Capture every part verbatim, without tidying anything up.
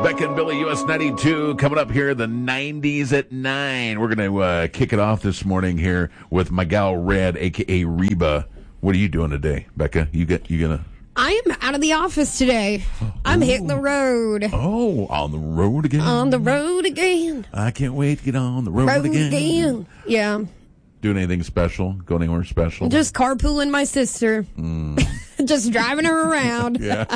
Becca and Billy, U S ninety-two, coming up here in the nineties at nine. We're going to uh, kick it off this morning here with my gal Red, a k a. Reba. What are you doing today, Becca? You get you gonna? I am out of the office today. I'm Ooh. hitting the road. Oh, on the road again? On the road again. I can't wait to get on the road, road again. again. Yeah. Doing anything special? Going anywhere special? Just carpooling my sister. Mm. Just driving her around. Yeah.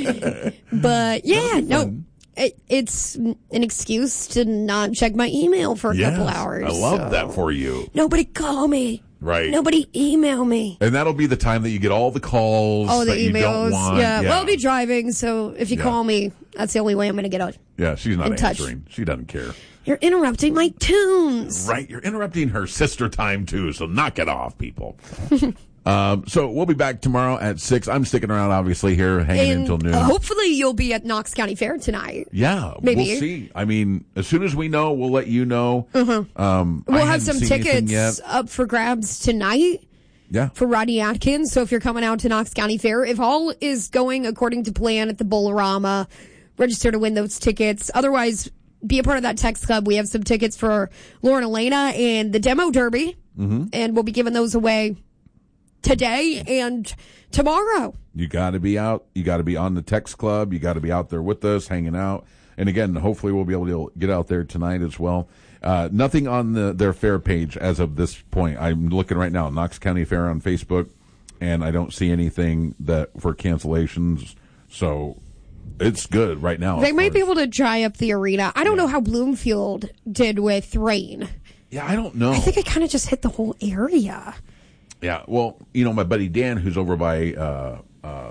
But, yeah, no. It, it's an excuse to not check my email for a yes, couple hours. I love so. that for you. Nobody call me. Right. Nobody email me. And that'll be the time that you get all the calls Oh, the that you emails. don't want. Yeah. yeah. Well, I'll be driving, so if you yeah. call me, that's the only way I'm going to get out. Yeah, she's not in answering. touch. She doesn't care. You're interrupting my tunes. Right. You're interrupting her sister time, too, so knock it off, people. um, so we'll be back tomorrow at six. I'm sticking around, obviously, here, hanging and until noon. Uh, hopefully you'll be at Knox County Fair tonight. Yeah, Maybe. we'll see. I mean, as soon as we know, we'll let you know. Mm-hmm. Um, we'll I have hadn't some seen anything tickets yet. up for grabs tonight. Yeah. For Rodney Atkins. So if you're coming out to Knox County Fair, if all is going according to plan at the Bolorama, register to win those tickets. Otherwise, be a part of that text club. We have some tickets for Lauren Elena and the Demo Derby. Mm-hmm. And we'll be giving those away today and tomorrow. You got to be out. You got to be on the text club. You got to be out there with us, hanging out. And again, hopefully we'll be able to get out there tonight as well. Uh, nothing on the, their fair page as of this point. I'm looking right now, Knox County Fair on Facebook, and I don't see anything that for cancellations. So it's good right now. They might be able to dry up the arena. I don't yeah. know how Bloomfield did with rain. Yeah, I don't know. I think it kind of just hit the whole area. Yeah, well, you know, my buddy Dan, who's over by, uh, uh,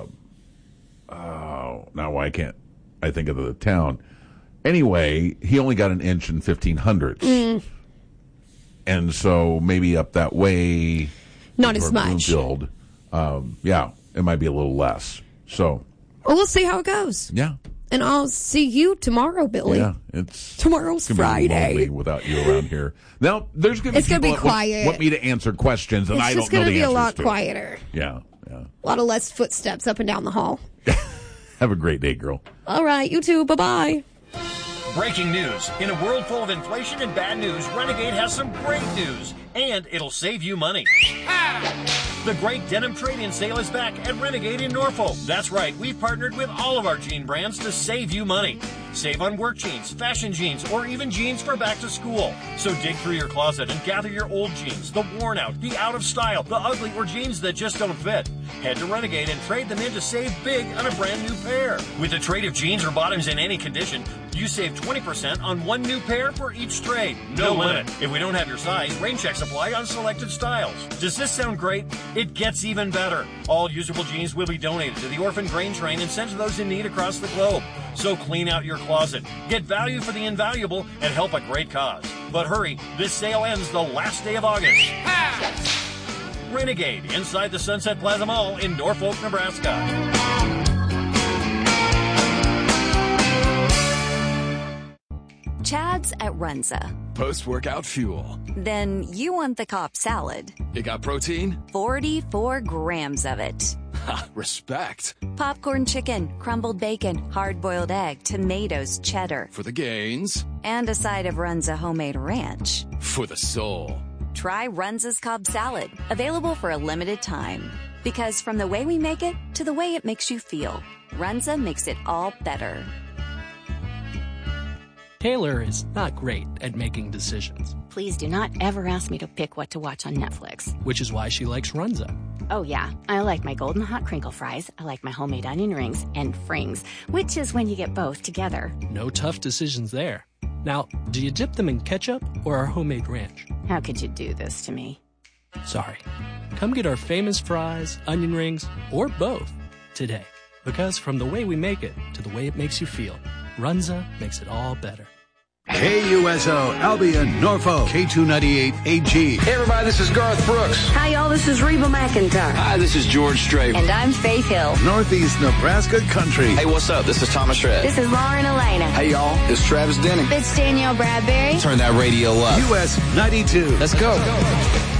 uh, now I can't, I think of the town. Anyway, he only got an inch in fifteen hundredths. Mm. And so maybe up that way. Not as much. Bloomfield, um, yeah, it might be a little less. So. Well, we'll see how it goes. Yeah. And I'll see you tomorrow, Billy. Yeah, it's tomorrow's it's Friday. Be without you around here. Now, there's going to be it's going to be that quiet. Want, want me to answer questions, and it's I don't know the It's just going to be a lot to. quieter. Yeah, yeah. A lot of less footsteps up and down the hall. Have a great day, girl. All right, you too. Bye-bye. Breaking news. In a world full of inflation and bad news, Renegade has some great news, and it'll save you money. The great denim trade-in sale is back at Renegade in Norfolk. That's right, we've partnered with all of our jean brands to save you money. Save on work jeans, fashion jeans, or even jeans for back to school. So dig through your closet and gather your old jeans, the worn out, the out of style, the ugly, or jeans that just don't fit. Head to Renegade and trade them in to save big on a brand new pair. With a trade of jeans or bottoms in any condition, you save twenty percent on one new pair for each trade. No limit. If we don't have your size, rain checks apply on selected styles. Does this sound great? It gets even better. All usable jeans will be donated to the Orphan Grain Train and sent to those in need across the globe. So clean out your closet, get value for the invaluable, and help a great cause. But hurry, this sale ends the last day of August. Ha! Renegade, inside the Sunset Plaza Mall in Norfolk, Nebraska. Chad's at Runza. Post-workout fuel. Then you want the Cobb salad. It got protein? forty-four grams of it. Ha, respect. Popcorn chicken, crumbled bacon, hard-boiled egg, tomatoes, cheddar. For the gains. And a side of Runza homemade ranch. For the soul. Try Runza's Cobb salad. Available for a limited time. Because from the way we make it to the way it makes you feel, Runza makes it all better. Taylor is not great at making decisions. Please do not ever ask me to pick what to watch on Netflix. Which is why she likes Runza. Oh yeah, I like my golden hot crinkle fries, I like my homemade onion rings, and frings, which is when you get both together. No tough decisions there. Now, do you dip them in ketchup or our homemade ranch? How could you do this to me? Sorry. Come get our famous fries, onion rings, or both today. Because from the way we make it to the way it makes you feel, Runza makes it all better. K U S O, Albion, Norfolk, K two ninety-eight A G. Hey everybody, this is Garth Brooks. Hi y'all, this is Reba McEntire. Hi, this is George Strait. And I'm Faith Hill. Northeast Nebraska Country. Hey, what's up? This is Thomas Rhett. This is Lauren Elena. Hey y'all, it's Travis Denning. It's Danielle Bradbury. Turn that radio up. U S ninety-two. Let's go.